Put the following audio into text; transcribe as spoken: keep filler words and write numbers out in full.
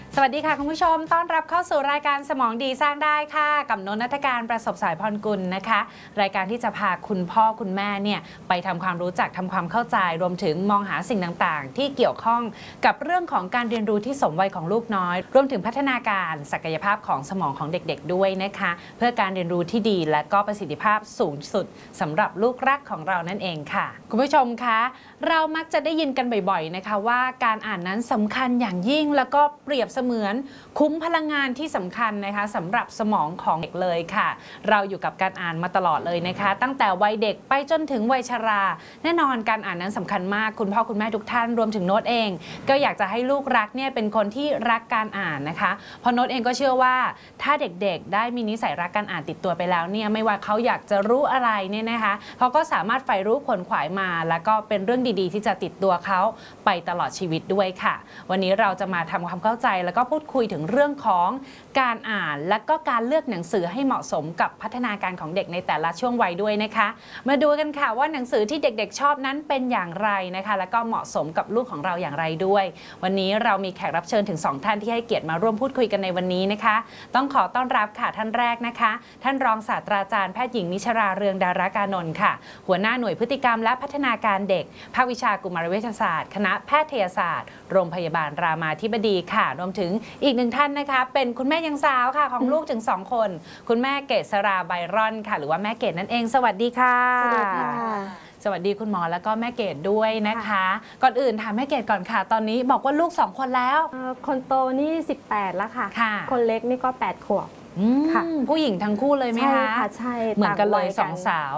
สวัสดีค่ะคุณผู้ชมต้อนรับเข้าสู่รายการสมองดีสร้างได้ค่ะกับนนท์ ณัฐการประสบสายพรกุลนะคะรายการที่จะพาคุณพ่อคุณแม่เนี่ยไปทำความรู้จักทำความเข้าใจรวมถึงมองหาสิ่งต่างๆที่เกี่ยวข้องกับเรื่องของการเรียนรู้ที่สมวัยของลูกน้อยรวมถึงพัฒนาการศักยภาพของสมองของเด็กๆด้วยนะคะเพื่อการเรียนรู้ที่ดีและก็ประสิทธิภาพสูงสุดสำหรับลูกรักของเรานั่นเองค่ะคุณผู้ชมคะเรามักจะได้ยินกันบ่อยๆนะคะว่าการอ่านนั้นสำคัญอย่างยิ่งแล้วก็เปรียบเสมือนคุ้มพลังงานที่สำคัญนะคะสำหรับสมองของเด็กเลยค่ะเราอยู่กับการอ่านมาตลอดเลยนะคะตั้งแต่วัยเด็กไปจนถึงวัยชราแน่นอนการอ่านนั้นสำคัญมากคุณพ่อคุณแม่ทุกท่านรวมถึงโน้ตเองก็อยากจะให้ลูกรักเนี่ยเป็นคนที่รักการอ่านนะคะเพราะโน้ตเองก็เชื่อว่าถ้าเด็กๆได้มีนิสัยรักการอ่านติดตัวไปแล้วเนี่ยไม่ว่าเขาอยากจะรู้อะไรเนี่ยนะคะเขาก็สามารถใฝ่รู้ขวนขวายมาแล้วก็เป็นเรื่องดีๆที่จะติดตัวเขาไปตลอดชีวิตด้วยค่ะวันนี้เราจะมาทำความเข้าใจแล้วก็พูดคุยถึงเรื่องของการอ่านและก็การเลือกหนังสือให้เหมาะสมกับพัฒนาการของเด็กในแต่ละช่วงวัยด้วยนะคะมาดูกันค่ะว่าหนังสือที่เด็กๆชอบนั้นเป็นอย่างไรนะคะแล้วก็เหมาะสมกับลูกของเราอย่างไรด้วยวันนี้เรามีแขกรับเชิญถึงสองท่านที่ให้เกียรติมาร่วมพูดคุยกันในวันนี้นะคะต้องขอต้อนรับค่ะท่านแรกนะคะท่านรองศาสตราจารย์แพทย์หญิงนิชราเรืองดารากานนท์ค่ะหัวหน้าหน่วยพฤติกรรมและพัฒนาการเด็กภาควิชากุมารเวชศาสตร์คณะแพทยศาสตร์โรงพยาบาลรามาธิบดีค่ะรวมถึงอีกหนึ่งท่านนะคะเป็นคุณแม่ยังสาวค่ะของลูกถึงสองคนคุณแม่เกษราไบรอนค่ะหรือว่าแม่เกดนั่นเองสวัสดีค่ะสวัสดีค่ะสวัสดีคุณหมอแล้วก็แม่เกดด้วยนะคะก่อนอื่นถามแม่เกดก่อนค่ะตอนนี้บอกว่าลูกสองคนแล้วคนโตนี่สิบแปดแล้วค่ะค่ะคนเล็กนี่ก็แปดขวบค่ะผู้หญิงทั้งคู่เลยไหมคะใช่ค่ะใช่เหมือนกันเลยสองสาว